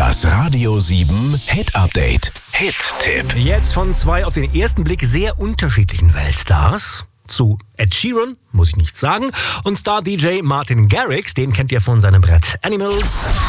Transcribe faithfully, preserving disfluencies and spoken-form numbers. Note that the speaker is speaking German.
Das Radio sieben Hit Update. Hit-Tipp. Jetzt von zwei auf den ersten Blick sehr unterschiedlichen Weltstars. Zu Ed Sheeran, muss ich nichts sagen. Und Star-D J Martin Garrix, den kennt ihr von seinem Brett Animals.